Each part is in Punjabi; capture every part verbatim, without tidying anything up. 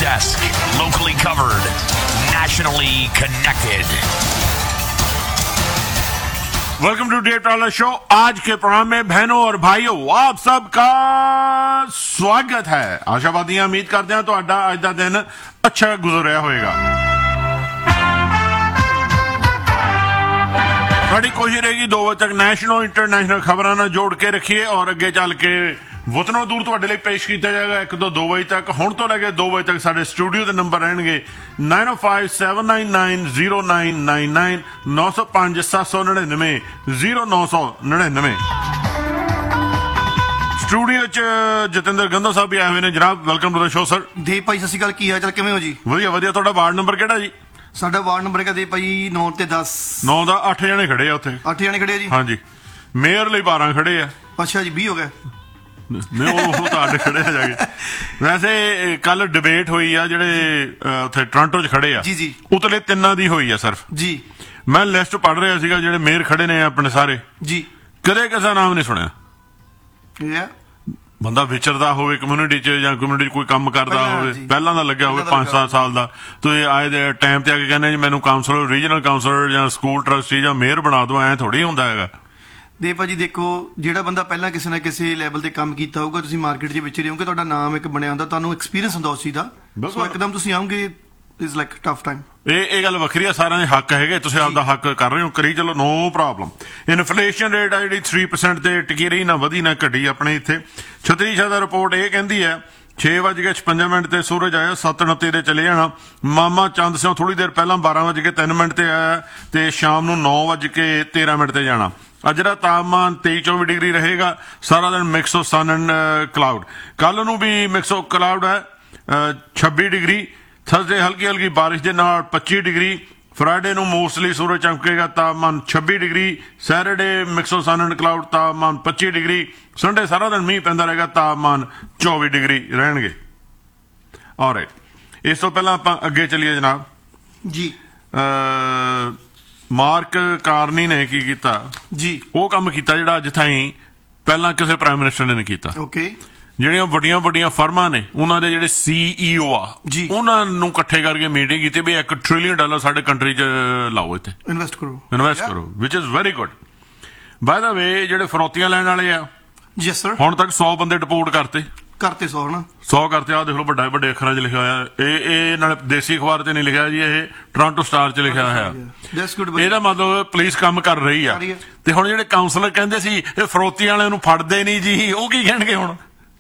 desk. Locally covered, nationally connected. Welcome to day trawler show. आज के प्रोग्राम में बहनों और भाइयों आप सबका स्वागत है। आशावादी हैं, उम्मीद करते हैं तो आज का दिन अच्छा गुजरिया होएगा। बड़ी कोशिश रहेगी दो बजे तक नेशनल इंटरनेशनल खबरों ना जोड़ के रखिए और अगे चल के वतनों दूर तुहाडे लई पेश किया जाएगा एक तो दो बजे तक। हुण तो लैके दो बजे तक साडे स्टूडियो के नंबर रहणगे नाइन ओ five seven nine nine zero nine nine nine नौ सौ पांच सत्त सौ नड़िनवे जीरो नौ सौ नड़िनवे। स्टूडियो च जतिंदर गंधा साहब भी आए हुए ने। जनाब welcome to the show sir. देव भाई सत श्री अकाल, की हाल चाल, किवें हो जी? वधिया वधिया। तुहाडा वार्ड नंबर किहड़ा जी? साडा वार्ड नंबर है देव भाई नौ ते दस। नौ दा अठ जने खड़े आ उत्थे। अठ जने खड़े जी? हाँ जी। मेयर लई बारह खड़े आ। अच्छा जी, बीस हो गए। नहीं वो तो आडे खड़े आ जाके। वैसे कल डिबेट हुई आ जेडे उत्थे टोरंटो च खड़े आ जी जी उतले तिन्ना दी हुई आ सिर्फ जी। मैं लिस्ट पढ़ रहा सीगा जेडे मेयर खड़े ने अपने सारे जी। कदे किसा नाम नहीं सुनिया। या बंदा विचरदा होवे कम्युनिटी च जां कम्युनिटी कोई काम करदा होवे पहला दा लग्या होवे पांच सात साल दा तो ये आए दे टाइम ते आके कहने जी मैनू काउंसलर रीजनल काउंसलर जां स्कूल ट्रस्टी जां मेयर बना दो। ऐ थोड़ी हुंदा हैगा। ਦੇ ਭਾਜੀ ਦੇਖੋ, ਜਿਹੜਾ ਬੰਦਾ ਪਹਿਲਾਂ ਕਿਸੇ ਨਾ ਕਿਸੇ ਲੈਵਲ ਤੇ ਕੰਮ ਕੀਤਾ ਹੋਊਗਾ, ਤੁਸੀਂ ਮਾਰਕੀਟ ਦੇ ਵਿੱਚ ਰਹੋਗੇ, ਤੁਹਾਡਾ ਨਾਮ ਇੱਕ ਬਣਿਆ ਹੁੰਦਾ, ਤੁਹਾਨੂੰ ਐਕਸਪੀਰੀਅੰਸ ਹੁੰਦਾ ਉਸ ਚੀਜ਼ ਦਾ, ਸੋ ਇੱਕਦਮ ਤੁਸੀਂ ਆਉਂਗੇ ਇਜ਼ ਲਾਈਕ ਟਫ ਟਾਈਮ। ਇਹ ਇਹ ਗੱਲ ਵੱਖਰੀ ਆ, ਸਾਰਿਆਂ ਦੇ ਹੱਕ ਹੈਗੇ, ਤੁਸੀਂ ਆਪਦਾ ਹੱਕ ਕਰ ਰਹੇ ਹੋ, ਕਰੀ ਚਲੋ, ਨੋ ਪ੍ਰੋਬਲਮ। ਇਨਫਲੇਸ਼ਨ ਰੇਟ ਆ ਜਿਹੜੀ ਥ੍ਰੀ ਪਰਸੈਂਟ ਤੇ ਟਿਕੀ ਰਹੀ, ਨਾ ਵਧੀ ਨਾ ਘਟੀ ਆਪਣੇ ਇੱਥੇ। ਛਤਰੀ ਸ਼ਾਹ ਦਾ ਰਿਪੋਰਟ ਇਹ ਕਹਿੰਦੀ ਹੈ ਛੇ ਵੱਜ ਕੇ ਛਪੰਜਾ ਮਿੰਟ ਤੇ ਸੂਰਜ ਆਇਆ, ਸੱਤ ਉਨੱਤੀ ਦੇ ਚਲੇ ਜਾਣਾ। ਮਾਮਾ ਚੰਦ ਸਿੰਘ ਥੋੜੀ ਦੇਰ ਪਹਿਲਾਂ ਬਾਰਾਂ ਵੱਜ ਕੇ ਤਿੰਨ ਮਿੰਟ ਤੇ ਆਇਆ ਤੇ ਸ਼ਾਮ ਨੂੰ ਨੌ ਵੱਜ ਕੇ ਤੇਰਾਂ ਮਿੰਟ ਤੇ ਜਾਣਾ। ਅੱਜ ਜਿਹੜਾ ਤਾਪਮਾਨ ਤੇਈ ਚੌਵੀ ਡਿਗਰੀ ਰਹੇਗਾ, ਸਾਰਾ ਦਿਨ mix of son and cloud. ਕੱਲ ਨੂੰ ਵੀ ਮਿਕਸ ਆਫ ਕਲਾਉਡ ਹੈ ਛੱਬੀ ਡਿਗਰੀ। ਥਰਸਡੇ ਹਲਕੀ ਹਲਕੀ ਬਾਰਿਸ਼ ਦੇ ਨਾਲ ਪੱਚੀ ਡਿਗਰੀ। ਫਰਾਈਡੇ ਨੂੰ ਮੋਸਟਲੀ ਸੂਰਜ ਚਮਕੇਗਾ, ਤਾਪਮਾਨ ਛੱਬੀ degree. Saturday mix of son and cloud, ਤਾਪਮਾਨ ਪੱਚੀ ਡਿਗਰੀ। ਸੰਡੇ ਸਾਰਾ ਦਿਨ ਮੀਂਹ ਪੈਂਦਾ ਰਹੇਗਾ, ਤਾਪਮਾਨ ਚੌਵੀ ਡਿਗਰੀ ਰਹਿਣਗੇ। ਆਲਰਾਈਟ, ਇਸ ਤੋਂ ਪਹਿਲਾਂ ਆਪਾਂ ਅੱਗੇ ਚੱਲੀਏ ਜਨਾਬ ਜੀ। ਮਾਰਕ ਕਾਰਨੀ ਨੇ ਕੀ ਕੀਤਾ ਜੀ? ਉਹ ਕੰਮ ਕੀਤਾ ਜਿਹੜਾ ਅੱਜ ਤਾਈਂ ਪਹਿਲਾਂ ਕਿਸੇ ਪ੍ਰਾਈਮ ਮਿਨਿਸਟਰ ਨੇ ਨਹੀਂ ਕੀਤਾ। ਓਕੇ। ਜਿਹੜੀਆਂ ਵੱਡੀਆਂ ਵੱਡੀਆਂ ਫਰਮਾਂ ਨੇ ਉਹਨਾਂ ਦੇ ਜਿਹੜੇ ਸੀਈਓ ਆ ਉਹਨਾਂ ਨੂੰ ਇਕੱਠੇ ਕਰਕੇ ਮੀਟਿੰਗ ਕੀਤੀ ਵੀ ਇੱਕ ਟ੍ਰਿਲੀਅਨ ਡਾਲਰ ਸਾਡੇ ਕੰਟਰੀ 'ਚ ਲਾਓ, ਇੱਥੇ ਇਨਵੈਸਟ ਕਰੋ ਇਨਵੈਸਟ ਕਰੋ ਵਿਚ ਇਜ਼ ਵੈਰੀ ਗੁੱਡ। ਬਾਏ ਦਾ ਵੇ ਜਿਹੜੇ ਫਰੌਤੀਆਂ ਲੈਣ ਵਾਲੇ ਆ, ਯੈਸ ਸਰ, ਹੁਣ ਤੱਕ ਸੌ ਬੰਦੇ ਡਿਪੋਰਟ ਕਰਤੇ ਕਰਤੇ ਸੌ ਨਾ ਸੌ ਕਰਤੇ। ਆਹ ਦੇਖ ਲਓ ਵੱਡੇ ਵੱਡੇ ਅੱਖਰਾਂ 'ਚ ਲਿਖਿਆ ਹੋਇਆ। ਇਹ ਇਹ ਨਾਲ ਦੇਸੀ ਅਖਬਾਰ 'ਚ ਨਹੀਂ ਲਿਖਿਆ ਜੀ, ਇਹ ਟੋਰਾਂਟੋ ਸਟਾਰ 'ਚ ਲਿਖਿਆ ਹੋਇਆ। ਇਹਦਾ ਮਤਲਬ ਪੁਲਿਸ ਕੰਮ ਕਰ ਰਹੀ ਆ। ਤੇ ਹੁਣ ਜਿਹੜੇ ਕਾਉਂਸਲਰ ਕਹਿੰਦੇ ਸੀ ਇਹ ਫਰੌਤੀ ਵਾਲਿਆਂ ਨੂੰ ਫੜਦੇ ਨਹੀਂ ਜੀ, ਉਹ ਕੀ ਕਹਿਣਗੇ ਹੁਣ?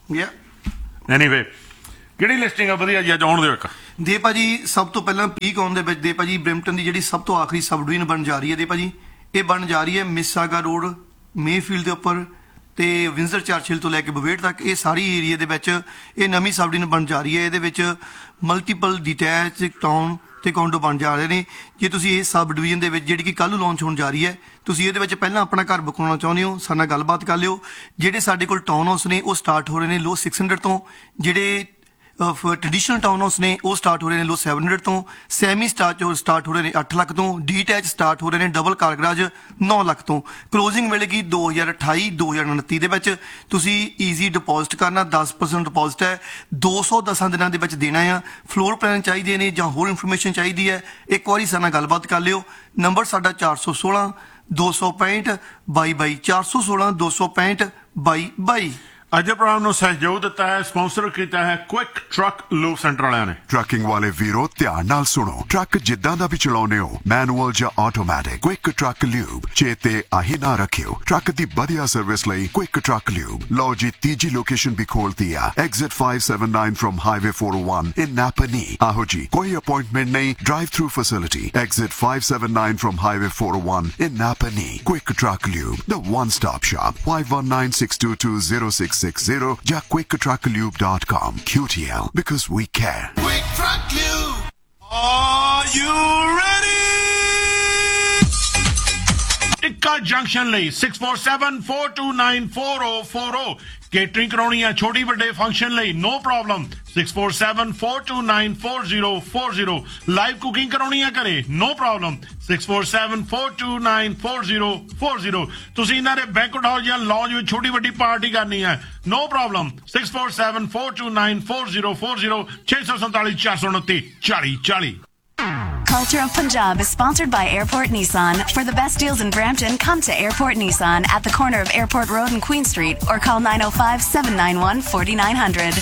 ਐਨੀਵੇ, ਕਿਹੜੀ ਲਿਸਟਿੰਗ ਆ ਵਧੀਆ ਜੀ ਅੱਜ ਆਉਣ ਦਿਓ ਇੱਕ ਦੇ ਭਾਜੀ। ਸਭ ਤੋਂ ਪਹਿਲਾਂ ਪੀਕ ਆਉਣ ਦੇ ਵਿੱਚ ਦੇ ਭਾਜੀ ਬ੍ਰੈਂਪਟਨ ਦੀ ਜਿਹੜੀ ਸਭ ਤੋਂ ਆਖਰੀ ਸਬ ਡਿਵੀਜ਼ਨ ਬਣ ਜਾ ਰਹੀ ਹੈ ਦੇ ਭਾਜੀ, ਇਹ ਬਣ ਜਾ ਰਹੀ ਹੈ ਮਿਸਾਗਾ ਰੋਡ ਮੇਫੀਲਡ ਦੇ ਉੱਪਰ ਤੇ ਵਿੰਜ਼ਰ ਚਰਚਿਲ ਤੋਂ ਲੈ ਕੇ ਬਵੇਟ ਤੱਕ। ਇਹ ਸਾਰੀ ਏਰੀਆ ਦੇ ਵਿੱਚ ਇਹ ਨਵੀਂ ਸਬ ਡਿਵੀਜ਼ਨ ਬਣ ਜਾ ਰਹੀ ਹੈ। ਇਹਦੇ ਵਿੱਚ ਮਲਟੀਪਲ ਡਿਟੈਚ ਟਾਊਨ ਤੇ ਕੌਂਡੋ ਬਣ ਜਾ ਰਹੇ ਨੇ। ਜੇ ਤੁਸੀਂ ਇਸ ਸਬ ਡਿਵੀਜ਼ਨ ਦੇ ਵਿੱਚ ਜਿਹੜੀ ਕਿ ਕੱਲ੍ਹ ਲਾਂਚ ਹੋਣ ਜਾ ਰਹੀ ਹੈ, ਤੁਸੀਂ ਇਹਦੇ ਵਿੱਚ ਪਹਿਲਾਂ ਆਪਣਾ ਘਰ ਬੁੱਕ ਕਰਾਉਣਾ ਚਾਹੁੰਦੇ ਹੋ, ਸਾਡੇ ਨਾਲ ਗੱਲਬਾਤ ਕਰ ਲਿਓ। ਜਿਹੜੇ ਸਾਡੇ ਕੋਲ ਟਾਊਨ ਹਾਊਸ ਨੇ ਉਹ ਸਟਾਰਟ ਹੋ ਰਹੇ ਨੇ ਲੋ ਸਿਕਸ ਹੰਡਰਡ ਤੋਂ। ਜਿਹੜੇ ਟ੍ਰੈਡੀਸ਼ਨਲ ਟਾਊਨ ਹਾਊਸ ਨੇ ਉਹ ਸਟਾਰਟ ਹੋ ਰਹੇ ਨੇ ਲੋ ਸੈਵਨ ਹੰਡਰਡ ਤੋਂ। ਸੈਮੀ ਸਟਾਰਟ ਸਟਾਰਟ ਹੋ ਰਹੇ ਨੇ ਅੱਠ ਲੱਖ ਤੋਂ। ਡੀਟੈਚ ਸਟਾਰਟ ਹੋ ਰਹੇ ਨੇ ਡਬਲ ਕਾਰ ਗਰਾਜ ਨੌ ਲੱਖ ਤੋਂ। ਕਲੋਜ਼ਿੰਗ ਮਿਲੇਗੀ ਦੋ ਹਜ਼ਾਰ ਅਠਾਈ ਦੋ ਹਜ਼ਾਰ ਉਨੱਤੀ ਦੇ ਵਿੱਚ। ਤੁਸੀਂ ਈਜ਼ੀ ਡਿਪੋਜ਼ਿਟ ਕਰਨਾ, ਦਸ ਪਰਸੈਂਟ ਡਿਪੋਜ਼ਿਟ ਹੈ, ਦੋ ਸੌ ਦਸਾਂ ਦਿਨਾਂ ਦੇ ਵਿੱਚ ਦੇਣਾ ਆ। ਫਲੋਰ ਪਲਾਨ ਚਾਹੀਦੇ ਨੇ ਜਾਂ ਹੋਰ ਇਨਫੋਰਮੇਸ਼ਨ ਚਾਹੀਦੀ ਹੈ, ਇੱਕ ਵਾਰੀ ਸਾਡੇ ਨਾਲ ਗੱਲਬਾਤ ਕਰ ਲਿਓ। ਨੰਬਰ ਸਾਡਾ ਚਾਰ ਸੌ ਸੋਲਾਂ ਦੋ ਸੌ ਪੈਂਹਠ ਬਾਈ ਬਾਈ ਚਾਰ ਸੌ ਸੋਲਾਂ ਦੋ ਸੌ ਪੈਂਹਠ ਬਾਈ ਬਾਈ। ਅੱਜ ਦੇ ਪ੍ਰੋਗਰਾਮ ਨੂੰ ਸਹਿਯੋਗ ਦਿੱਤਾ ਹੈ, ਸਪਾਂਸਰ ਕੀਤਾ ਹੈ ਕੁਇਕ ਟਰੱਕ ਲੂਬ ਸੈਂਟਰ ਵਾਲਿਆਂ ਨੇ। ਟਰੱਕਿੰਗ ਵਾਲੇ ਵੀਰੋ ਧਿਆਨ ਨਾਲ ਸੁਣੋ, ਟਰੱਕ ਜਿੱਦਾਂ ਦਾ ਵੀ ਚਲਾਉਂਦੇ ਹੋ, ਮੈਨੂਅਲ ਜਾਂ ਆਟੋਮੈਟਿਕ, ਕੁਇਕ ਟਰੱਕ ਲੂਬ ਚੇਤੇ ਆਹੀ ਨਾ ਰੱਖਿਓ। ਟਰੱਕ ਦੀ ਵਧੀਆ ਸਰਵਿਸ ਲਈ ਕੁਇਕ ਟਰੱਕ ਲੂਬ। ਲਓ ਜੀ, ਤੀਜੀ ਲੋਕੇਸ਼ਨ ਵੀ ਖੋਲਤੀ ਆ, exit five seventy-nine from Highway four oh one in Napa Knee। ਆਹੋ ਜੀ, ਕੋਈ ਅਪਾਇੰਟਮੈਂਟ ਨਹੀਂ, drive through facility. Exit five seventy-nine from Highway four oh one in Napa Knee। Quick truck lube, the one stop shop। five one nine six two two zero six six zero ਜਾਂ quick truck lube dot com। Q T L, because we care। Quick Truck Lube, are you ready? Tikka junction ਲਈ six four seven four two nine four zero four zero catering ਕਰਾਉਣੀ ਆ ਛੋਟੀ ਵੱਡੇ ਫੰਕਸ਼ਨ ਲਈ no problem six four seven four two nine four zero four zero live cooking ਕਰਾਉਣੀ ਆ ਘਰੇ no problem six four seven four two nine four zero four zero ਤੁਸੀਂ ਇਹਨਾਂ ਦੇ ਬੈਂਕਟ ਹਾਲ ਜਾਂ ਲੌਂਜ ਵਿੱਚ ਛੋਟੀ ਵੱਡੀ ਪਾਰਟੀ ਕਰਨੀ ਹੈ no problem six four seven four two nine four zero four zero six four seven four two nine four zero Culture of Punjab is sponsored by Airport Nissan. For the best deals in Brampton, come to Airport Nissan at the corner of Airport Road and Queen Street or call nine oh five seven nine one four nine zero zero.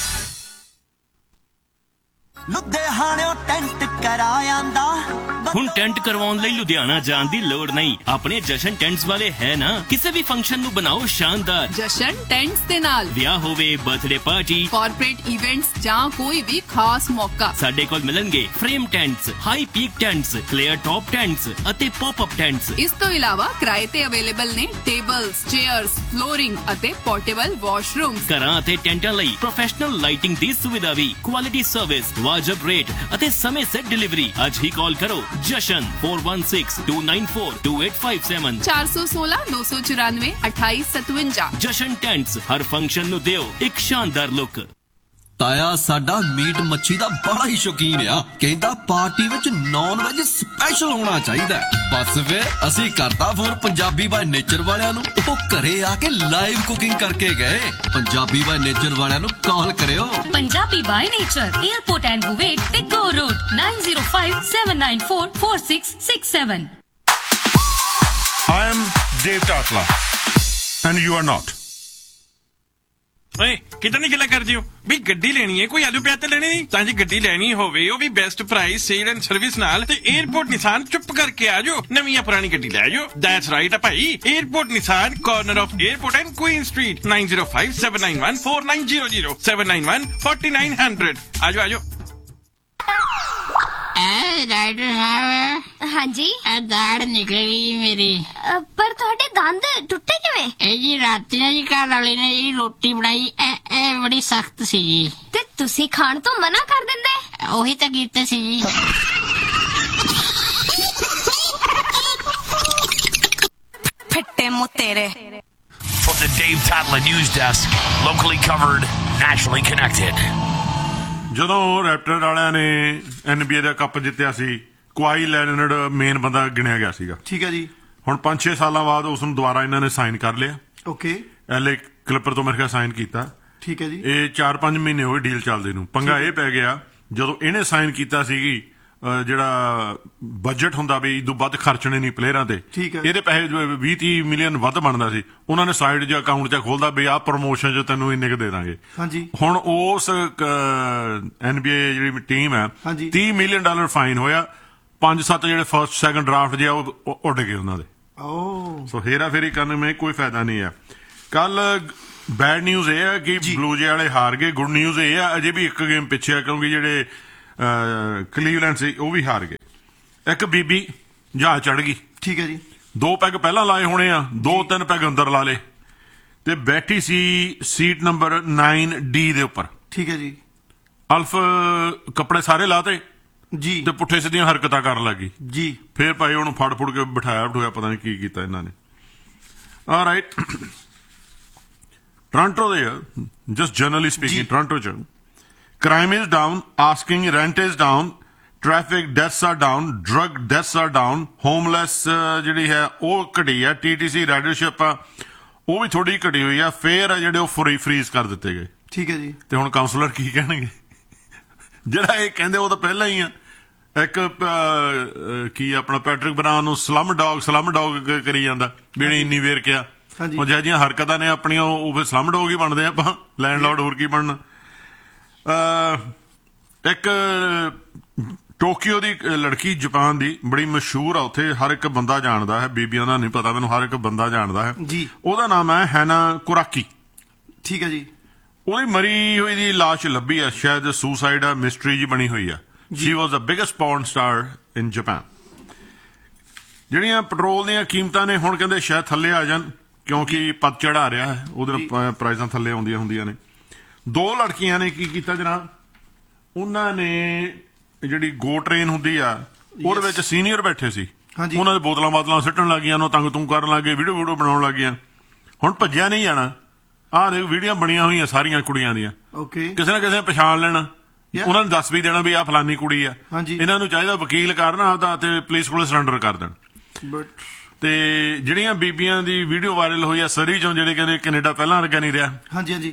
ਲੁਧਿਆਣਿਓਂ tent ਕਰਾਇਆਂਦਾ ਹੁਣ ਟੈਂਟ ਕਰਵਾਉਣ ਲਈ ਲੁਧਿਆਣਾ ਜਾਣ ਦੀ ਲੋੜ ਨਹੀਂ ਆਪਣੇ ਜਸ਼ਨ ਟੈਂਟਸ ਵਾਲੇ ਹੈ ਨਾ ਕਿਸੇ ਵੀ ਫੰਕਸ਼ਨ ਨੂੰ ਬਣਾਓ ਸ਼ਾਨਦਾਰ ਜਸ਼ਨ ਟੈਂਟਸ ਦੇ ਨਾਲ ਵਿਆਹ ਹੋਵੇ ਬਰਥਡੇ ਪਾਰਟੀ ਕਾਰਪੋਰੇਟ ਇਵੈਂਟਸ ਜਾਂ ਕੋਈ ਵੀ ਖਾਸ ਮੌਕਾ ਸਾਡੇ ਕੋਲ ਮਿਲਣਗੇ frame ਟੈਂਟਸ high peak ਟੈਂਟਸ clear top ਟੈਂਟਸ ਅਤੇ ਪੌਪ ਅਪ ਟੈਂਟਸ ਇਸ ਤੋਂ ਇਲਾਵਾ ਕਿਰਾਏ ਤੇ ਅਵੇਲੇਬਲ ਨੇ ਟੇਬਲਸ ਚੇਅਰਸ ਫਲੋਰਿੰਗ ਅਤੇ ਪੋਰਟੇਬਲ ਵਾਸ਼ਰੂਮਸ ਘਰਾਂ ਅਤੇ ਟੈਂਟਾਂ ਲਈ ਪ੍ਰੋਫੈਸ਼ਨਲ ਲਾਈਟਿੰਗ ਦੀ ਸੁਵਿਧਾ ਵੀ ਕੁਆਲਿਟੀ ਸਰਵਿਸ ਵਾਜਬ ਰੇਟ ਅਤੇ ਸਮੇਂ ਸਿਰ ਡਿਲੀਵਰੀ ਅੱਜ ਹੀ ਕਾਲ ਕਰੋ ਜਸ਼ਨ four one six two nine four two eight five seven ਚਾਰ ਇੱਕ ਛੇ ਨੌ ਨੌ ਚਾਰ ਨੌ ਅਠਾਈ ਸਤਵੰਜਾ ਜਸ਼ਨ ਟੈਂਟਸ ਹਰ ਫੰਕਸ਼ਨ ਨੂੰ ਦਿਓ ਇੱਕ ਸ਼ਾਨਦਾਰ ਲੁੱਕ ਤਾਇਆ ਸਾਡਾ ਮੀਟ ਮੱਛੀ ਦਾ ਬੜਾ ਹੀ ਸ਼ੌਕੀਨ ਆ ਕਹਿੰਦਾ ਪਾਰਟੀ ਵਿੱਚ ਨੌਨ ਵੈਜ ਸਪੈਸ਼ਲ ਹੋਣਾ ਚਾਹੀਦਾ ਬਸ ਫਿਰ ਅਸੀਂ ਕਰਤਾ ਫੋਨ ਪੰਜਾਬੀ ਬਾਈ ਨੇਚਰ ਵਾਲਿਆਂ ਨੂੰ ਉਹ ਘਰੇ ਆ ਕੇ ਲਾਈਵ ਕੁਕਿੰਗ ਕਰਕੇ ਗਏ ਪੰਜਾਬੀ ਬਾਈ ਨੇਚਰ ਵਾਲਿਆਂ ਨੂੰ ਕਾਲ ਕਰਿਓ Punjabi by nature airport and ਬੁਵੇਟ ਤੇ ਗੋ road nine oh five seven nine four four six six seven. I am Dave Tatla and you are not. ਓਏ ਕਿਦਾਂ ਦੀ ਗੱਲਾਂ ਕਰਦੇ ਹੋ ਵੀ ਗੱਡੀ ਲੈਣੀ ਹੈ ਕੋਈ ਆਲੂ ਪਿਆਜ਼ ਤੇ ਲੈਣੀ ਨਹੀਂ ਤਾਂ ਜੀ ਗੱਡੀ ਲੈਣੀ ਹੋਵੇ ਉਹ ਵੀ best price sale and service ਨਾਲ ਤੇ 에어ਪੋਰਟ ਨਿਸਾਨ ਚੁੱਪ ਕਰਕੇ ਆ ਜਾਓ ਨਵੀਂ ਜਾਂ ਪੁਰਾਣੀ ਗੱਡੀ ਲੈ ਜਾਓ ਦੈਟਸ ਰਾਈਟ ਆ ਭਾਈ airport Nissan corner of airport and Queen street nine oh five seven nine one four nine zero zero seven nine one four nine zero zero ਆ ਜਾਓ ਆ ਜਾਓ ਡਾਕਟਰ ਸਾਹਿਬ ਹਾਂਜੀ ਦਾੜ ਨਿਕਲੀ ਮੇਰੀ ਪਰ ਤੁਹਾਡੇ ਦੰਦ ਟੁੱਟੇ ਕਿਵੇਂ ਇਹ ਜੀ ਰਾਤੀ ਨਾ ਜੀ ਘਰ ਵਾਲੇ ਨੇ ਜਿਹੜੀ ਰੋਟੀ ਬਣਾਈ ਇਹ ਬੜੀ ਸਖਤ ਸੀ ਜੀ ਤੇ ਤੁਸੀਂ ਖਾਣ ਤੋਂ ਮਨਾ ਕਰ ਦਿੰਦੇ ਉਹੀ ਤਾਂ ਕੀਤੇ ਸੀ ਜੀ ਫਿੱਟੇ ਮੂੰਹ ਤੇਰੇ From the Dave Tatla News Desk, locally covered, nationally connected. ਜਦੋਂ ਰੈਪਟਰ ਵਾਲਿਆਂ ਨੇ N B A the cup ਜਿੱਤਿਆ ਸੀ ਕੁਆਈ ਲੈਨਰਡ ਮੇਨ ਬੰਦਾ ਗਿਣਿਆ ਗਿਆ ਸੀਗਾ ਠੀਕ ਹੈ ਜੀ ਹੁਣ ਪੰਜ ਛੇ ਸਾਲਾਂ ਬਾਅਦ ਉਸ ਨੂੰ ਦੁਬਾਰਾ ਇਹਨਾਂ ਨੇ ਸਾਈਨ ਕਰ ਲਿਆ ਓਕੇ ਐਲ ਏ ਕਲਿੱਪਰ ਤੋਂ ਮੇਰੇ ਖਿਆਲ ਸਾਈਨ ਕੀਤਾ ਠੀਕ ਹੈ ਜੀ ਇਹ ਚਾਰ ਪੰਜ ਮਹੀਨੇ ਹੋਏ ਡੀਲ ਚੱਲਦੇ ਨੂੰ ਪੰਗਾ ਇਹ ਪੈ ਗਿਆ ਜਦੋਂ ਇਹਨੇ ਸਾਈਨ ਕੀਤਾ ਸੀਗੀ ਜਿਹੜਾ ਬਜਟ ਹੁੰਦਾ ਵੀ ਇਦੋਂ ਵੱਧ ਖਰਚਣੇ ਨਹੀਂ ਪਲੇਅਰਾਂ ਤੇ ਇਹਦੇ ਪੈਸੇ ਵੀਹ ਤੀਹ ਮਿਲੀਅਨ ਵੱਧ ਬਣਦਾ ਸੀ ਉਹਨਾਂ ਨੇ ਸਾਈਡ 'ਚ ਅਕਾਊਂਟ 'ਚ ਖੋਲਦਾ ਵੀ ਆਹ ਪ੍ਰਮੋਸ਼ਨ 'ਚ ਤੈਨੂੰ ਇੰਨੇ ਕੁ ਦੇ ਦਾਂਗੇ ਹੁਣ ਉਸ ਐਨ ਬੀ ਏ ਜਿਹੜੀ ਟੀਮ ਹੈ ਤੀਹ ਮਿਲੀਅਨ ਡਾਲਰ ਫਾਈਨ ਹੋਇਆ ਪੰਜ ਸੱਤ ਜਿਹੜੇ ਫਸਟ ਸੈਕੰਡ ਡਰਾਫਟ ਜੇ ਉਹ ਉੱਡ ਗਏ ਉਹਨਾਂ ਦੇ ਸੋ ਹੇਰਾ ਫੇਰੀ ਕਰਨ ਵਿੱਚ ਕੋਈ ਫਾਇਦਾ ਨਹੀਂ ਹੈ ਕੱਲ ਬੈਡ ਨਿਊਜ਼ ਇਹ ਹੈ ਕਿ ਬਲੂ ਜੇ ਵਾਲੇ ਹਾਰ ਗਏ ਗੁੱਡ ਨਿਊਜ਼ ਇਹ ਆ ਅਜੇ ਵੀ ਇੱਕ ਗੇਮ ਪਿੱਛੇ ਆ ਕਿਉਂਕਿ ਜਿਹੜੇ ਕਲੀਵਲੈਂਡ ਸੀ ਉਹ ਵੀ ਹਾਰ ਗਏ ਇੱਕ ਬੀਬੀ ਜਹਾਜ਼ ਚੜ ਗਈ ਠੀਕ ਹੈ ਜੀ ਦੋ ਪੈਗ ਪਹਿਲਾਂ ਲਾਏ ਹੋਣੇ ਆ ਦੋ ਤਿੰਨ ਪੈਗ ਅੰਦਰ ਲਾ ਲਏ ਤੇ ਬੈਠੀ ਸੀ ਸੀਟ ਨੰਬਰ nine D ਦੇ ਉੱਪਰ ਠੀਕ ਹੈ ਜੀ ਅਲਫ ਕੱਪੜੇ ਸਾਰੇ ਲਾਤੇ ਜੀ ਤੇ ਪੁੱਠੇ ਸਿੱਧੀਆਂ ਹਰਕਤਾਂ ਕਰਨ ਲੱਗੀ ਜੀ ਫੇਰ ਭਾਈ ਉਹਨੂੰ ਫੜ ਫੁੜ ਕੇ ਬਿਠਾਇਆ ਬਿਠਾਇਆ ਪਤਾ ਨਹੀਂ ਕੀ ਕੀਤਾ ਇਹਨਾਂ ਨੇ ਆਲਰਾਈਟ ਟੋਰਾਂਟੋ ਦੇ ਜਸਟ ਜਨਰਲੀ ਸਪੀਕਿੰਗ ਟੋਰਾਂਟੋ ਚ crime is down, asking rent is down, traffic deaths are down, drug deaths are down, homeless ਜਿਹੜੀ ਹੈ ਉਹ ਘਟੀ ਆ T T C ridership ਆ ਉਹ ਵੀ ਥੋੜੀ ਘਟੀ ਹੋਈ ਆ ਫੇਅਰ ਆ ਜਿਹੜੇ ਉਹ ਫਰੀ ਫਰੀਜ਼ ਕਰ ਦਿੱਤੇ ਗਏ ਠੀਕ ਹੈ ਜੀ ਤੇ ਹੁਣ ਕਾਉਂਸਲਰ ਕੀ ਕਹਿਣਗੇ ਜਿਹੜਾ ਇਹ ਕਹਿੰਦੇ ਉਹ ਤਾਂ ਪਹਿਲਾਂ ਹੀ ਆ ਇੱਕ ਕੀ ਆਪਣਾ ਪੈਟਰਿਕ ਬਰਾਨ ਨੂੰ ਸਲਮ ਡੌਗ ਸਲਮ ਡੌਗ ਕਰੀ ਜਾਂਦਾ ਵੀ ਇੰਨੀ ਵੇਰ ਕਿਹਾ ਉਹ ਜਿਹੜੀਆਂ ਜਿਹੀਆਂ ਹਰਕਤਾਂ ਨੇ ਆਪਣੀਆਂ ਉਹ ਫਿਰ ਸਲਮ ਡੌਗ ਹੀ ਬਣਦੇ ਆਪਾਂ ਲੈਂਡਲੌਰਡ ਹੋਰ ਕੀ ਬਣਨਾ ਇੱਕ ਟੋਕੀਓ ਦੀ ਲੜਕੀ ਜਾਪਾਨ ਦੀ ਬੜੀ ਮਸ਼ਹੂਰ ਆ ਉੱਥੇ ਹਰ ਇੱਕ ਬੰਦਾ ਜਾਣਦਾ ਹੈ ਬੀਬੀਆਂ ਦਾ ਨਹੀਂ ਪਤਾ ਮੈਨੂੰ ਹਰ ਇੱਕ ਬੰਦਾ ਜਾਣਦਾ ਹੈ ਜੀ ਉਹਦਾ ਨਾਮ ਹੈ ਹੈਨਾ ਕੁਰਾਕੀ ਠੀਕ ਹੈ ਜੀ ਉਹਦੀ ਮਰੀ ਹੋਈ ਦੀ ਲਾਸ਼ ਲੱਭੀ ਆ ਸ਼ਾਇਦ ਸੁਸਾਈਡ ਆ ਮਿਸਟਰੀ ਜੀ ਬਣੀ ਹੋਈ ਆ ਸ਼ੀ ਵਾਜ਼ ਦ ਬਿਗੇਸਟ ਪੌਰਨ ਸਟਾਰ ਇਨ ਜਾਪਾਨ ਜਿਹੜੀਆਂ ਪੈਟਰੋਲ ਦੀਆਂ ਕੀਮਤਾਂ ਨੇ ਹੁਣ ਕਹਿੰਦੇ ਸ਼ਾਇਦ ਥੱਲੇ ਆ ਜਾਣ ਕਿਉਂਕਿ ਪਤਝੜ ਆ ਰਿਹਾ ਹੈ ਉਹਦੇ ਪ੍ਰਾਈਸਾਂ ਥੱਲੇ ਆਉਂਦੀਆਂ ਹੁੰਦੀਆਂ ਨੇ ਦੋ ਲੜਕੀਆਂ ਨੇ ਕੀ ਕੀਤਾ ਜਨਾਬ ਉਹਨਾਂ ਨੇ ਜਿਹੜੀ ਗੋ ਟ੍ਰੇਨ ਹੁੰਦੀ ਆ ਉਹਦੇ ਵਿੱਚ ਸੀਨੀਅਰ ਬੈਠੇ ਸੀ ਉਹਨਾਂ ਦੇ ਬੋਤਲਾਂ ਬਾਤਲਾਂ ਸਿੱਟਣ ਲੱਗ ਗਈਆਂ, ਉਹਨਾਂ ਤੰਗ ਤੁੰਗ ਕਰਨ ਲੱਗ ਗਏ, ਵੀਡੀਓ ਵੀਡੀਓ ਬਣਾਉਣ ਲੱਗ ਗਈਆਂ। ਹੁਣ ਭੱਜਿਆ ਨਹੀਂ ਜਾਣਾ, ਆਹ ਦੇ ਵੀਡੀਓ ਬਣੀਆਂ ਹੋਈਆਂ ਸਾਰੀਆਂ ਕੁੜੀਆਂ ਦੀਆਂ, ਕਿਸੇ ਨਾ ਕਿਸੇ ਪਛਾਣ ਲੈਣਾ, ਉਹਨਾਂ ਨੂੰ ਦੱਸ ਵੀ ਦੇਣਾ ਵੀ ਆਹ ਫਲਾਨੀ ਕੁੜੀ ਆ। ਇਹਨਾਂ ਨੂੰ ਚਾਹੀਦਾ ਵਕੀਲ ਕਰਨ ਆਪਦਾ ਤੇ ਪੁਲਿਸ ਕੋਲ ਸਰੈਂਡਰ ਕਰ ਦੇਣ। ਤੇ ਜਿਹੜੀਆਂ ਬੀਬੀਆਂ ਦੀ ਵੀਡੀਓ ਵਾਇਰਲ ਹੋਈ ਆ ਸਰੀ ਚੋਂ, ਜਿਹੜੇ ਕਹਿੰਦੇ ਕੈਨੇਡਾ ਪਹਿਲਾਂ ਵਰਗਾ ਨਹੀਂ ਰਿਹਾ, ਹਾਂਜੀ ਹਾਂਜੀ,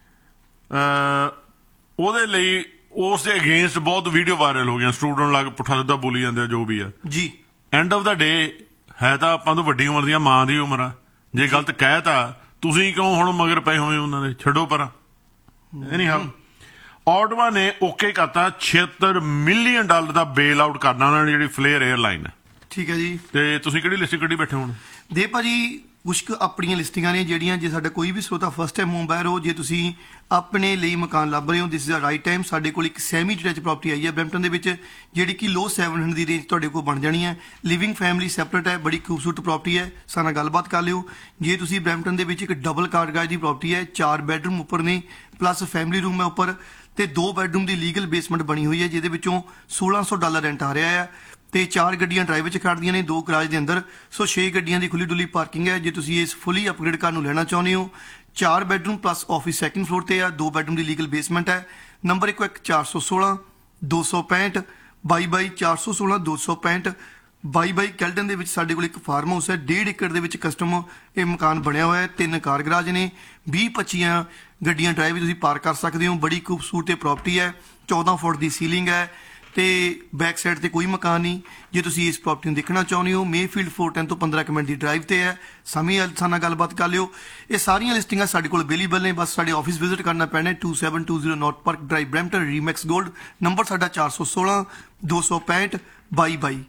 ਉਹਦੇ ਲਈ ਉਸ ਦੇ ਅਗੇਂਸਟ ਬਹੁਤ ਵੀਡੀਓ ਵਾਇਰਲ ਹੋ ਗਈਆਂ। ਸਟੂਡੈਂਟ ਲੱਗ ਪੁੱਠਾ ਸਿੱਧਾ ਬੋਲੀ ਜਾਂਦੇ ਆ ਜੋ ਵੀ ਆ ਜੀ। ਐਂਡ ਆਫ ਦਾ ਡੇ ਹੈ ਤਾਂ ਆਪਾਂ ਤੋਂ ਵੱਡੀ ਉਮਰ ਦੀਆਂ ਮਾਂ ਦੀ ਉਮਰ ਆ, ਜੇ ਗਲਤ ਕਹਿ ਤਾ ਤੁਸੀਂ ਕਿਉਂ ਹੁਣ ਮਗਰ ਪਏ ਹੋਏ ਉਹਨਾਂ ਦੇ, ਛੱਡੋ ਪਰ। ਐਨੀ ਹਾਊ ਆਟਵਾ ਨੇ ਓਕੇ ਕਰਤਾ ਛਿਅੱਤਰ ਮਿਲੀਅਨ ਡਾਲਰ ਦਾ ਬੇਲ ਆਊਟ ਕਰਨਾ ਉਹਨਾਂ ਨੇ, ਜਿਹੜੀ ਫਲੇਅਰ 에ਅਰਲਾਈਨ ਹੈ। ਠੀਕ ਹੈ ਜੀ। ਤੇ ਤੁਸੀਂ ਕਿਹੜੀ ਲਿਸਟ ਕੱਢੀ ਬੈਠੇ ਹੁਣ? ਦੇ ਭਾਜੀ ਕੁਛ ਕੁ ਆਪਣੀਆਂ ਲਿਸਟਿੰਗਾਂ ਨੇ ਜਿਹੜੀਆਂ, ਜੇ ਸਾਡਾ ਕੋਈ ਵੀ ਸਰੋਤਾ ਫਸਟ ਟਾਈਮ ਹੋਮ ਬਾਇਰ ਹੋ, ਜੇ ਤੁਸੀਂ ਆਪਣੇ ਲਈ ਮਕਾਨ ਲੱਭ ਰਹੇ ਹੋ, this is the right time. ਸਾਡੇ ਕੋਲ ਇੱਕ ਸੈਮੀ ਡਿਟੈਚ ਪ੍ਰੋਪਰਟੀ ਆਈ ਹੈ ਬਰੈਂਪਟਨ ਦੇ ਵਿੱਚ, ਜਿਹੜੀ ਕਿ ਲੋ ਸੈਵਨ ਹੰਡਰਡ ਦੀ ਰੇਂਜ ਤੁਹਾਡੇ ਕੋਲ ਬਣ ਜਾਣੀ ਹੈ। ਲਿਵਿੰਗ ਫੈਮਿਲੀ ਸੈਪਰੇਟ ਹੈ, ਬੜੀ ਖੂਬਸੂਰਤ ਪ੍ਰੋਪਰਟੀ ਹੈ, ਸਾਡੇ ਨਾਲ ਗੱਲਬਾਤ ਕਰ ਲਿਓ। ਜੇ ਤੁਸੀਂ ਬਰੈਂਪਟਨ ਦੇ ਵਿੱਚ ਇੱਕ ਡਬਲ ਕਾਰ ਗਰਾਜ ਦੀ ਪ੍ਰੋਪਰਟੀ ਹੈ, ਚਾਰ ਬੈਡਰੂਮ ਉੱਪਰ ਨੇ, ਪਲੱਸ ਫੈਮਿਲੀ ਰੂਮ ਹੈ ਉੱਪਰ, ਤੇ ਦੋ ਬੈਡਰੂਮ ਦੀ ਲੀਗਲ ਬੇਸਮੈਂਟ ਬਣੀ ਹੋਈ ਹੈ, ਜਿਹਦੇ ਵਿੱਚੋਂ ਸੋਲਾਂ ਸੌ ਡਾਲਰ ਰੈਂਟ ਆ ਰਿਹਾ ਹੈ, ਤੇ ਚਾਰ ਗੱਡੀਆਂ ਡਰਾਈਵ ਵਿੱਚ ਖੜਦੀਆਂ ਨੇ, ਦੋ ਗਰਾਜ ਦੇ ਅੰਦਰ, ਸੋ ਛੇ ਗੱਡੀਆਂ ਦੀ ਖੁੱਲੀ ਡੁੱਲੀ ਪਾਰਕਿੰਗ ਹੈ। ਜੇ ਤੁਸੀਂ ਇਸ ਫੁੱਲੀ ਅਪਗ੍ਰੇਡ ਕਾਰ ਨੂੰ ਲੈਣਾ ਚਾਹੁੰਦੇ ਹੋ, ਚਾਰ bedroom plus office second floor ਤੇ ਆ, ਦੋ ਬੈਡਰੂਮ ਦੀ ਲੀਗਲ ਬੇਸਮੈਂਟ ਹੈ। ਨੰਬਰ ਇੱਕ ਇੱਕ ਚਾਰ ਸੌ ਸੋਲਾਂ ਦੋ ਸੌ ਪੈਂਹਠ ਬਾਈ ਬਾਈ ਚਾਰ ਸੌ ਸੋਲਾਂ ਦੋ ਸੌ ਪੈਂਹਠ ਬਾਈ ਬਾਈ। ਕੈਲਟਨ ਦੇ ਵਿੱਚ ਸਾਡੇ ਕੋਲ ਇੱਕ ਫਾਰਮ ਹਾਊਸ ਹੈ, ਡੇਢ ਏਕੜ ਦੇ ਵਿੱਚ ਕਸਟਮ ਇਹ ਮਕਾਨ ਬਣਿਆ ਹੋਇਆ ਹੈ, ਤਿੰਨ ਕਾਰ ਗਰਾਜ ਨੇ, ਵੀਹ ਪੱਚੀਆਂ ਗੱਡੀਆਂ ਡਰਾਈਵ ਤੁਸੀਂ ਪਾਰਕ ਕਰ ਸਕਦੇ ਹੋ। ਬੜੀ ਖੂਬਸੂਰਤ ਪ੍ਰੋਪਰਟੀ ਹੈ, ਚੌਦਾਂ ਫੁੱਟ ਦੀ ਸੀਲਿੰਗ ਹੈ, ਤੇ ਬੈਕ ਸਾਈਡ ਤੇ ਕੋਈ ਮਕਾਨ ਨਹੀਂ। ਜੇ ਤੁਸੀਂ ਇਸ ਪ੍ਰੋਪਰਟੀ ਨੂੰ ਦੇਖਣਾ ਚਾਹੁੰਦੇ ਹੋ, ਮੇਫੀਲਡ ਫੋਰ ਟੈਨ ਤੋਂ ਪੰਦਰਾਂ ਮਿੰਟ ਦੀ ਡਰਾਈਵ ਤੇ ਹੈ। ਸਮੇਂ ਸਾਡੇ ਨਾਲ ਗੱਲਬਾਤ ਕਰ ਲਿਓ। ਇਹ ਸਾਰੀਆਂ ਲਿਸਟਿੰਗਾਂ ਸਾਡੇ ਕੋਲ ਅਵੇਲੇਬਲ ਨੇ, ਬਸ ਸਾਡੇ ਆਫਿਸ ਵਿਜ਼ਿਟ ਕਰਨਾ ਪੈਣਾ ਹੈ, to seven two zero north park drive Brampton ਰੀਮੈਕਸ gold. Number ਸਾਡਾ ਚਾਰ ਸੌ ਸੋਲਾਂ ਦੋ ਸੌ ਪੈਂਹਠ ਬਾਈ ਬਾਈ।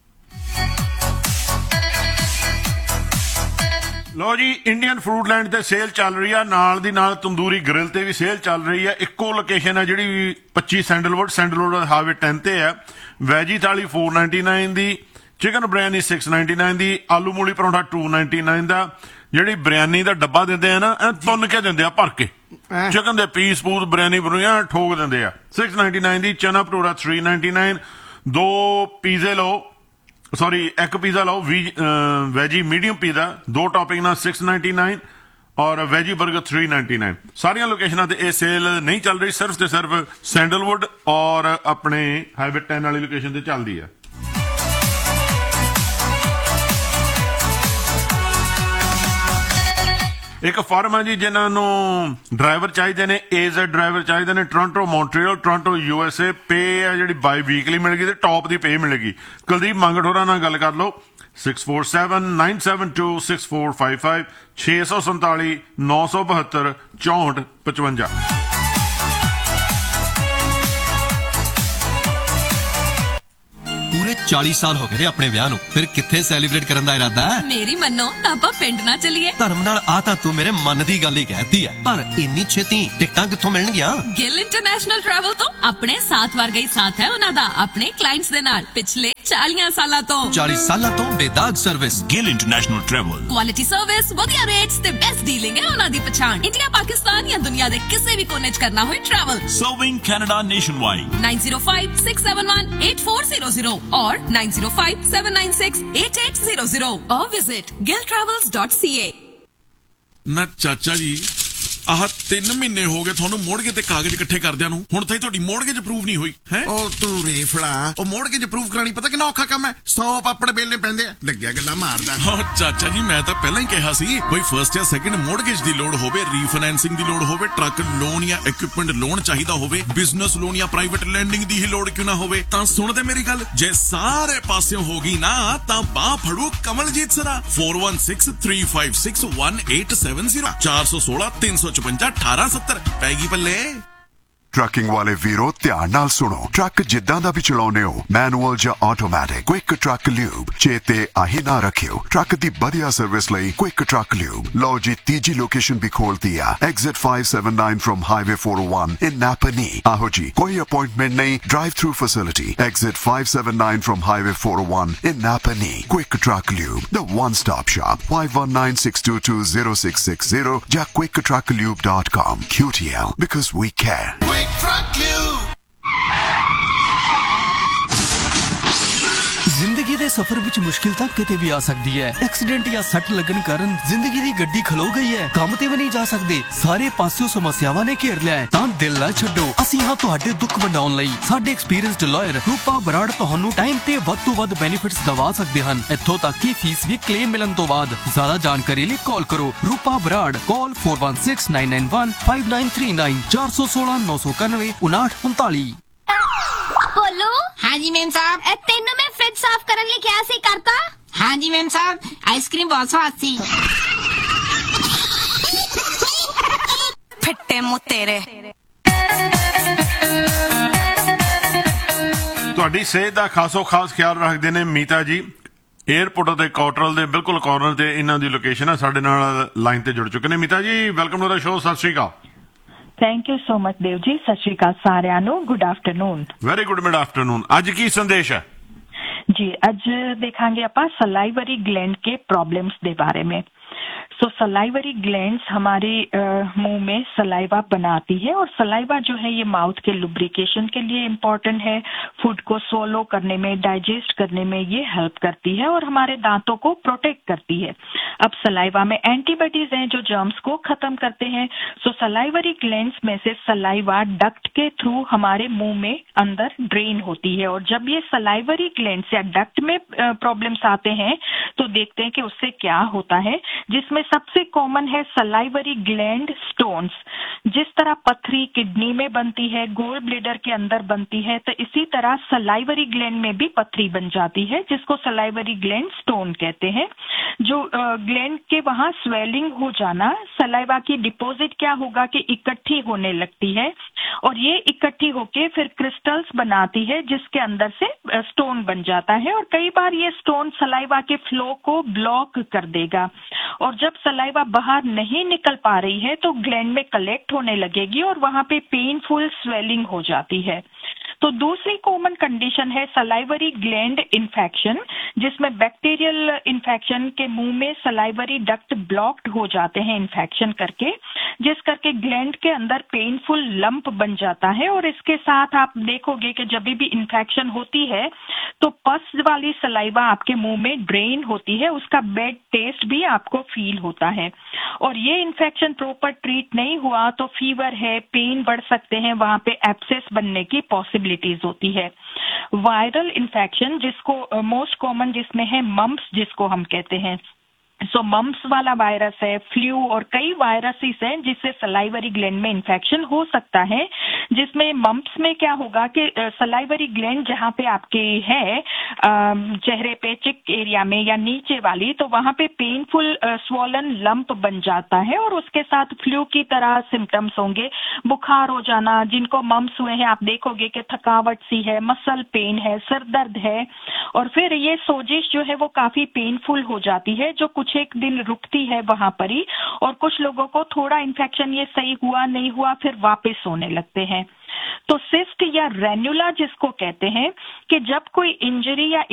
ਲੋ ਜੀ, ਇੰਡੀਅਨ ਫੂਡਲੈਂਡ ਤੇ ਸੇਲ ਚੱਲ ਰਹੀ ਆ, ਨਾਲ ਦੀ ਨਾਲ ਤੰਦੂਰੀ ਗ੍ਰਿਲ ਤੇ ਵੀ ਸੇਲ ਚੱਲ ਰਹੀ ਆ। ਇੱਕੋ ਲੋਕੇਸ਼ਨ ਆ ਜਿਹੜੀ ਪੱਚੀ ਸੈਂਡਲਵੁੱਡ ਸੈਂਡਲਵੁੱਡ ਹਾਈਵੇ ਟੈਨ ਤੇ ਆ। ਵੈਜੀ ਥਾਲੀ ਚਾਰ ਸੌ ਨਿਨਆਨਵੇਂ ਦੀ, ਚਿਕਨ ਬਿਰਿਆਨੀ ਛੇ ਸੌ ਨਿਨਆਨਵੇਂ ਦੀ, ਆਲੂ ਮੂਲੀ ਪਰੌਂਠਾ ਦੋ ਸੌ ਨਿਨਆਨਵੇਂ ਦਾ। ਜਿਹੜੀ ਬਿਰਿਆਨੀ ਦਾ ਡੱਬਾ ਦਿੰਦੇ ਆ ਨਾ, ਇਹ ਤੁੰਨ ਕੇ ਦਿੰਦੇ ਆ ਭਰ ਕੇ, ਚਿਕਨ ਦੇ ਪੀਸ ਪੂਸ ਬਿਰਿਆਨੀ ਬਰੂਆ ਠੋਕ ਦਿੰਦੇ ਆ। ਛੇ ਸੌ ਨਿਨਆਨਵੇਂ ਦੀ ਚਨਾ ਭਟੂਰਾ ਤਿੰਨ ਸੌ ਨਿਨਆਨਵੇਂ। ਦੋ ਪੀਜ਼ੇ ਲਓ, ਸੌਰੀ ਇੱਕ ਪੀਜ਼ਾ ਲਓ, ਵੈਜੀ ਮੀਡੀਅਮ ਪੀਜ਼ਾ, ਦੋ ਟੌਪਿੰਗ ਨਾਲ ਛੇ ਸੌ ਨਿਨਆਨਵੇਂ ਔਰ ਵੈਜੀ 버ਗਰ ਤਿੰਨ ਸੌ ਨਿਨਆਨਵੇਂ। ਸਾਰੀਆਂ ਲੋਕੇਸ਼ਨਾਂ ਤੇ ਇਹ ਸੇਲ ਨਹੀਂ ਚੱਲ ਰਹੀ, ਸਿਰਫ ਤੇ ਸਿਰਫ ਸੈਂਡਲਵੁੱਡ ਔਰ ਆਪਣੇ ਹਾਈਵੇ ਟੈਨ ਵਾਲੀ ਲੋਕੇਸ਼ਨ ਤੇ ਚੱਲਦੀ ਆ। ਇੱਕ ਫਰਮ ਹੈ ਜੀ ਜਿਨ੍ਹਾਂ ਨੂੰ ਡਰਾਈਵਰ ਚਾਹੀਦੇ ਨੇ, ਏਜ਼ਡ ਡਰਾਈਵਰ ਚਾਹੀਦੇ ਨੇ, Toronto Montreal Toronto U S A. ਪੇ ਹੈ ਜਿਹੜੀ ਬਾਈ ਵੀਕਲੀ ਮਿਲੇਗੀ ਤੇ ਟੌਪ ਦੀ ਪੇ ਮਿਲੇਗੀ। ਕੁਲਦੀਪ ਮੰਗਠੋਰਾ ਨਾਲ ਗੱਲ ਕਰ ਲਓ, six four seven nine seven two six four five five ਛੇ ਸੌ ਸੰਤਾਲੀ ਨੌ ਸੌ ਬਹੱਤਰ ਚੌਂਹਠ ਪਚਵੰਜਾ। ਪੂਰੇ ਚਾਲੀ ਸਾਲ ਹੋ ਗਏ ਨੇ ਆਪਣੇ ਵਿਆਹ ਨੂੰ, ਫਿਰ ਕਿੱਥੇ ਸੈਲੀਬ੍ਰੇਟ ਕਰਨ ਦਾ ਇਰਾਦਾ ਹੈ? ਮੇਰੀ ਮੰਨੋ ਤਾਂ ਆਪਾਂ ਪਿੰਡ ਨਾ ਚੱਲੀਏ। ਧਰਮ ਨਾਲ ਆ ਤਾਂ ਤੂੰ ਮੇਰੇ ਮਨ ਦੀ ਗੱਲ ਹੀ ਕਹਿਤੀ ਹੈ, ਪਰ ਇੰਨੀ ਛੇਤੀ ਟਿਕਟਾਂ ਕਿੱਥੋਂ ਮਿਲਣਗੀਆਂ? ਗਿੱਲ ਇੰਟਰਨੈਸ਼ਨਲ ਟਰੈਵਲ ਤੋਂ। ਆਪਣੇ ਸਾਥ ਵਰਗਾ ਹੀ ਸਾਥ ਹੈ ਉਹਨਾਂ ਦਾ ਆਪਣੇ ਕਲਾਇੰਟਸ ਦੇ ਨਾਲ ਪਿਛਲੇ ਚਾਲੀ ਸਾਲਾਂ ਤੋਂ। ਚਾਲੀ ਸਾਲਾਂ ਤੋਂ ਬੇਦਾਗ service. Gill international travel, quality service, ਵਧੀਆ ਰੇਟਸ ਤੇ ਬੈਸਟ ਡੀਲਿੰਗ ਹੈ ਉਹਨਾਂ ਦੀ ਪਛਾਣ। ਇੰਡੀਆ, ਪਾਕਿਸਤਾਨ ਜਾਂ ਦੁਨੀਆ ਦੇ ਕਿਸੇ ਵੀ ਕੋਨੇ 'ਚ ਕਰਨਾ ਹੋਏ travel. Serving Canada nationwide. Nine zero five six seven one eight four zero zero or nine zero five seven nine six eight eight zero zero or visit gill travels dot c a। ਨਾ ਚਾਚਾ ਜੀ, ਆਹ ਤਿੰਨ ਮਹੀਨੇ ਹੋ ਗਏ ਤੁਹਾਨੂੰ ਮੋੜਗੇ ਤੇ ਕਾਗਜ਼ ਇਕੱਠੇ ਕਰਦਿਆਂ ਨੂੰ, ਹੁਣ ਤਾਈ ਤੁਹਾਡੀ ਮੋੜਗੇ 'ਚ ਅਪਰੂਵ ਨਹੀਂ ਹੋਈ ਹੈ। ਉਹ ਤੂੰ ਰੇਫੜਾ, ਉਹ ਮੋੜਗੇ 'ਚ ਅਪਰੂਵ ਕਰਾਣੀ ਪਤਾ ਕਿੰਨਾ ਔਖਾ ਕੰਮ ਹੈ। ਸੌ ਪਾਪੜ ਬੇਲਣੇ ਪੈਂਦੇ ਆ, ਲੱਗਿਆ ਗੱਲਾਂ ਮਾਰਦਾ। ਹਾਂ ਚਾਚਾ ਜੀ, ਮੈਂ ਤਾਂ ਪਹਿਲਾਂ ਹੀ ਕਿਹਾ ਸੀ, ਕੋਈ ਫਰਸਟ ਜਾਂ ਸੈਕਿੰਡ ਮੋੜਗੇਜ ਦੀ ਲੋੜ ਹੋਵੇ, ਰੀਫਾਈਨੈਂਸਿੰਗ ਦੀ ਲੋੜ ਹੋਵੇ, ਟਰੱਕ ਲੋਨ ਜਾਂ ਇਕਵਿਪਮੈਂਟ ਲੋਨ ਚਾਹੀਦਾ ਹੋਵੇ, ਬਿਜ਼ਨਸ ਲੋਨ ਜਾਂ ਪ੍ਰਾਈਵੇਟ ਲੈਂਡਿੰਗ ਦੀ ਹੀ ਲੋੜ ਕਿਉਂ ਨਾ ਹੋਵੇ, ਤਾਂ ਸੁਣਦੇ ਮੇਰੀ ਗੱਲ, ਜੇ ਸਾਰੇ ਪਾਸਿਓਂ ਹੋ ਗਈ ਨਾ ਤਾਂ ਬਾਹ ਫੜੂ Kamaljit ਸਰਾ। four one six three five six one eight seven zero ਚਾਰ ਸੌ ਸੋਲਾਂ ਤਿੰਨ ਸੌ ਚੁਰੰਜਾ ਅਠਾਰਾਂ ਸੱਤਰ ਪੈਗੀ ਪੱਲੇ। ਟਰੱਕਿੰਗ ਵਾਲੇ ਵੀਰੋ ਧਿਆਨ ਨਾਲ ਸੁਣੋ, ਟਰੱਕ ਜਿੱਦਾਂ ਦਾ ਵੀ ਚਲਾਉਂਦੇ ਹੋ, ਮੈਨੂਅਲ ਜਾਂ ਆਟੋਮੈਟਿਕ, ਕੁਇਕ ਟਰੱਕ ਲਿਊਬ ਚੇਤੇ ਆਹੀ ਨਾ ਰੱਖਿਓ। ਟਰੱਕ ਦੀ ਵਧੀਆ ਸਰਵਿਸ ਲਈ ਕੁਇਕ ਟਰੱਕ ਲਿਊਬ। ਲਓ ਜੀ, ਤੀਜੀ ਲੋਕੇਸ਼ਨ ਵੀ ਖੋਲਤੀ ਆ, exit five seven nine from highway four oh one in Napa Knee। ਆਹੋ ਜੀ, ਕੋਈ ਅਪਾਇੰਟਮੈਂਟ ਨਹੀਂ, drive through facility, exit five seven nine from highway four oh one in Napa Knee। Quick truck lube, the one stop shop। five one nine six two two zero six six zero ਜਾਂ quick truck lube dot com। Q T L, because we care। Truck Lube। ਜ਼ਿੰਦਗੀ ਦੇ ਸਫ਼ਰ ਵਿੱਚ ਮੁਸ਼ਕਿਲ ਤਾਂ ਕਿਤੇ ਵੀ ਆ ਸਕਦੀ ਹੈ। ਐਕਸੀਡੈਂਟ ਜਾਂ ਸੱਟ ਲੱਗਣ ਕਾਰਨ ਜ਼ਿੰਦਗੀ ਦੀ ਗੱਡੀ ਖਲੋ ਗਈ ਹੈ, ਕੰਮ ਤੇ ਵੀ ਨਹੀਂ ਜਾ ਸਕਦੇ, ਸਾਰੇ ਪਾਸਿਓਂ ਸਮੱਸਿਆਵਾਂ ਨੇ ਘੇਰ ਲਿਆ ਹੈ, ਤਾਂ ਦਿਲ ਨਾ ਛੱਡੋ, ਅਸੀਂ ਹਾਂ ਤੁਹਾਡੇ ਦੁੱਖ ਵੰਡਾਉਣ ਲਈ। ਸਾਡੇ ਐਕਸਪੀਰੀਅੰਸਡ ਲਾਇਰ ਰੂਪਾ ਬਰਾੜ ਤੁਹਾਨੂੰ ਟਾਈਮ ਤੇ ਵੱਧ ਤੋਂ ਵੱਧ ਬੈਨੀਫਿਟਸ ਦਵਾ ਸਕਦੇ ਹਨ, ਇੱਥੋਂ ਤੱਕ ਕਿ ਫੀਸ ਵੀ ਕਲੇਮ ਮਿਲਣ ਤੋਂ ਬਾਅਦ। ਜ਼ਿਆਦਾ ਜਾਣਕਾਰੀ ਲਈ ਕਾਲ ਕਰੋ ਰੂਪਾ ਬਰਾੜ, ਕਾਲ four one six nine nine one five nine three nine ਚਾਰ ਸੌ ਸੋਲਾਂ ਨੌ ਸੌ ਇਕਾਨਵੇਂ ਉਨਾਹਠ ਉਨਤਾਲੀ। बोलो। हाँ जी मैम साहब। तेन मैं फ्रिज साफ करने लिए क्या सी करता? हाँ जी मैम साहब, आइसक्रीम बहुत स्वाद सी। फिट्टे मुँह तेरे। ਤੁਹਾਡੀ ਸਿਹਤ ਦਾ ਖਾਸੋ ਖਾਸ ਖਿਆਲ ਰੱਖਦੇ ਨੇ ਮੀਤਾ ਜੀ। 에어ਪੋਰਟ ਤੇ ਕਾਟਰਲ ਦੇ ਬਿਲਕੁਲ ਕਾਰਨਰ ਤੇ ਇਹਨਾਂ ਦੀ ਲੋਕੇਸ਼ਨ ਹੈ। ਸਾਡੇ ਨਾਲ ਲਾਈਨ ਤੇ ਜੁੜ ਚੁੱਕੇ ਨੇ। ਮੀਤਾ ਜੀ, ਵੈਲਕਮ ਟੂ ਦਾ ਸ਼ੋਅ। ਸਤਿ ਸ਼੍ਰੀ ਅਕਾਲ। Thank you so much Dev ji. ਸਤਿ ਸ਼੍ਰੀ ਅਕਾਲ ਸਾਰਿਆਂ ਨੂੰ। Good afternoon. Very good mid afternoon. ਅੱਜ ਕੀ ਸੰਦੇਸ਼ ਹੈ ਜੀ? ਅੱਜ देखेंगे ਆਪਾਂ सलाइवरी ग्लैंड के प्रॉब्लम्स के बारे में। सो सलाइवरी ग्लैंड्स हमारे मुंह में सलाइवा बनाती है और सलाइवा जो है ये माउथ के लुब्रिकेशन के लिए इम्पोर्टेंट है, फूड को सोलो करने में, डाइजेस्ट करने में ये हेल्प करती है और हमारे दांतों को प्रोटेक्ट करती है। अब सलाइवा में एंटीबॉडीज हैं जो जर्म्स को खत्म करते हैं। सो सलाइवरी ग्लैंड्स में से सलाइवा डक्ट के थ्रू हमारे मुंह में अंदर ड्रेन होती है और जब ये सलाइवरी ग्लैंड्स या डक्ट में प्रॉब्लम्स आते हैं तो देखते हैं कि उससे क्या होता है, जिसमें सबसे कॉमन है सलाइवरी ग्लैंड स्टोन्स। जिस तरह पथरी किडनी में बनती है, गोल ब्लेडर के अंदर बनती है, तो इसी तरह सलाइवरी ग्लैंड में भी पथरी बन जाती है जिसको सलाइवरी ग्लैंड स्टोन कहते हैं। जो ग्लैंड के वहां स्वेलिंग हो जाना, सलाइवा की डिपॉजिट क्या होगा कि इकट्ठी होने लगती है और ये इकट्ठी होके फिर क्रिस्टल्स बनाती है जिसके अंदर से स्टोन बन जाता है और कई बार ये स्टोन सलाइवा के फ्लो को ब्लॉक कर देगा और जब सलाइवा बाहर नहीं निकल पा रही है तो ग्लैंड में कलेक्ट होने लगेगी और वहां पे पेनफुल स्वेलिंग हो जाती है। तो दूसरी कॉमन कंडीशन है सलाइवरी ग्लैंड इन्फेक्शन, जिसमें बैक्टीरियल इन्फेक्शन के मुंह में सलाइवरी डक्ट ब्लॉक्ड हो जाते हैं इन्फेक्शन करके, जिस करके ग्लैंड के अंदर पेनफुल लंप बन जाता है और इसके साथ आप देखोगे कि जब भी इन्फेक्शन होती है तो पस वाली सलाइवा आपके मुंह में ड्रेन होती है, उसका बैड टेस्ट भी आपको फील होता है और ये इन्फेक्शन प्रॉपर ट्रीट नहीं हुआ तो फीवर है, पेन बढ़ सकते हैं, वहां पे एब्सेस बनने की पॉसिबिलिटीज होती है। वायरल इन्फेक्शन जिसको मोस्ट कॉमन जिसमें है मम्प्स जिसको हम कहते हैं, सो so, मम्प्स वाला वायरस है, फ्लू और कई वायरसेस हैं जिससे सलाइवरी ग्लैंड में इन्फेक्शन हो सकता है। जिसमें मम्प्स में क्या होगा कि सलाइवरी ग्लैंड जहाँ पे आपके है चेहरे पे चिक एरिया में या नीचे वाली, तो वहां पे पेनफुल स्वॉलन लंप बन जाता है और उसके साथ फ्लू की तरह सिम्टम्स होंगे, बुखार हो जाना। जिनको मम्प्स हुए हैं आप देखोगे कि थकावट सी है, मसल पेन है, सिर दर्द है और फिर ये सोजिश जो है वो काफी पेनफुल हो जाती है जो कुछ एक दिन रुकती है वहां पर ही और कुछ लोगों को थोड़ा इन्फेक्शन ये सही हुआ नहीं हुआ फिर वापस होने लगते हैं। तो सिस्ट या रेन्युला जिसको कहते हैं कि जब कोई इंजरी या